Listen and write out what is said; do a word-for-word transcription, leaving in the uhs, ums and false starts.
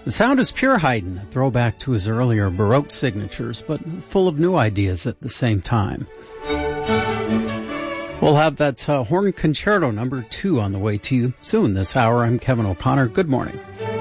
The sound is pure Haydn, a throwback to his earlier Baroque signatures, but full of new ideas at the same time. We'll have that uh, Horn Concerto number two on the way to you soon this hour. I'm Kevin O'Connor. Good morning.